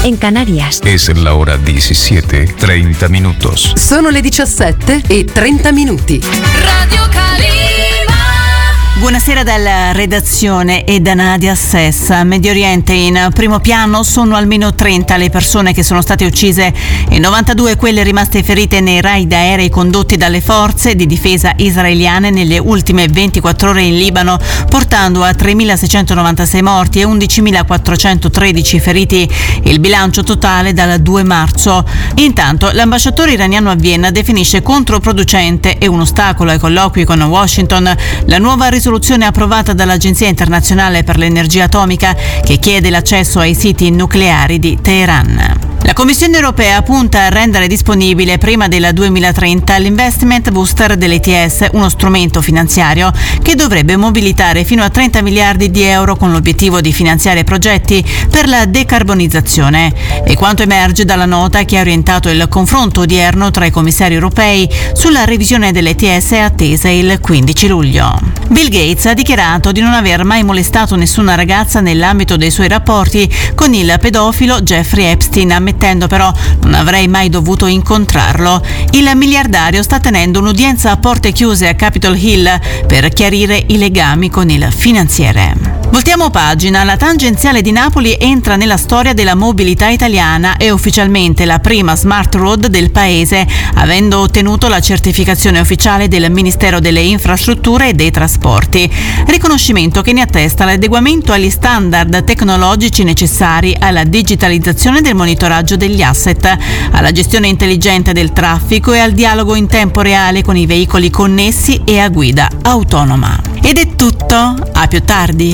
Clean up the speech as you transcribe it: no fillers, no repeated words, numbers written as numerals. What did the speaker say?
en Canarias. Es la hora 17:30 minutos. Sono le 17:30. Radio Calima. Buonasera dalla redazione e da Nadia Sessa. Medio Oriente, in primo piano sono almeno 30 le persone che sono state uccise e 92 quelle rimaste ferite nei raid aerei condotti dalle forze di difesa israeliane nelle ultime 24 ore in Libano, portando a 3.696 morti e 11.413 feriti il bilancio totale dal 2 marzo. Intanto l'ambasciatore iraniano a Vienna definisce controproducente e un ostacolo ai colloqui con Washington la nuova risoluzione approvata dall'Agenzia internazionale per l'energia atomica che chiede l'accesso ai siti nucleari di Teheran. La Commissione europea punta a rendere disponibile prima del 2030 l'Investment Booster dell'ETS, uno strumento finanziario che dovrebbe mobilitare fino a 30 miliardi di euro con l'obiettivo di finanziare progetti per la decarbonizzazione. E quanto emerge dalla nota che ha orientato il confronto odierno tra i commissari europei sulla revisione dell'ETS attesa il 15 luglio. Bill Gates ha dichiarato di non aver mai molestato nessuna ragazza nell'ambito dei suoi rapporti con il pedofilo Jeffrey Epstein, ammettendo però non avrei mai dovuto incontrarlo. Il miliardario sta tenendo un'udienza a porte chiuse a Capitol Hill per chiarire i legami con il finanziere. Voltiamo pagina. La tangenziale di Napoli entra nella storia della mobilità italiana. È ufficialmente la prima smart road del paese, avendo ottenuto la certificazione ufficiale del Ministero delle Infrastrutture e dei Trasporti. Riconoscimento che ne attesta l'adeguamento agli standard tecnologici necessari alla digitalizzazione del monitoraggio degli asset, alla gestione intelligente del traffico e al dialogo in tempo reale con i veicoli connessi e a guida autonoma. Ed è tutto. A più tardi.